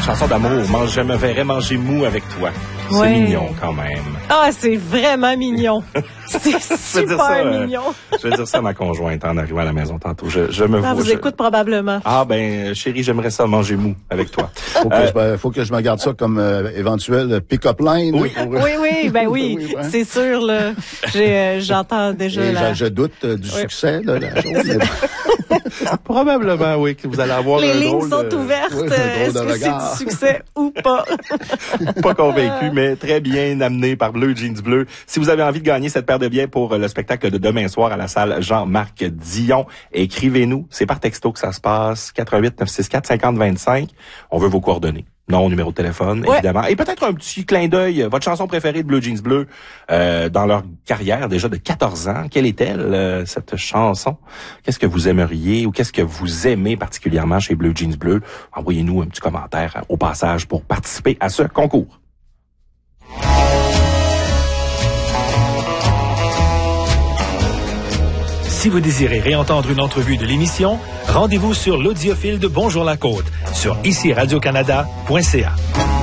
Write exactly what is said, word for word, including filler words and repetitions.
chanson d'amour. Mange, je me verrais manger mou avec toi. C'est ouais. mignon quand même. Ah, c'est vraiment mignon. C'est super ça, mignon. Euh, je vais dire ça à ma conjointe en arrivant à la maison tantôt. Je, je me Ah, vois. vous je... écoute probablement. Ah ben, chérie, j'aimerais ça manger mou avec toi. Faut que, euh, je, faut que je me garde ça comme euh, éventuel pick-up line. Oui, pour... oui, oui, ben oui, oui hein? C'est sûr. Là, j'ai, euh, j'entends déjà. Et la... je, je doute euh, du oui. succès de la chose. Mais... Probablement, oui, que vous allez avoir Les un lignes drôle sont de... ouvertes. Oui, Est-ce que regard. c'est du succès ou pas? Pas convaincu, mais très bien amené par Bleu Jeans Bleu. Si vous avez envie de gagner cette paire de billets pour le spectacle de demain soir à la salle Jean-Marc Dion, écrivez-nous. C'est par texto que ça se passe. quatre un huit neuf six quatre cinquante vingt-cinq. On veut vos coordonnées. Non, numéro de téléphone, ouais. évidemment. Et peut-être un petit clin d'œil, votre chanson préférée de Bleu Jeans Bleu euh, dans leur carrière déjà de quatorze ans. Quelle est-elle, euh, cette chanson? Qu'est-ce que vous aimeriez ou qu'est-ce que vous aimez particulièrement chez Bleu Jeans Bleu? Envoyez-nous un petit commentaire au passage pour participer à ce concours. Si vous désirez réentendre une entrevue de l'émission, rendez-vous sur l'audiophile de Bonjour la Côte sur ici radio canada point c a.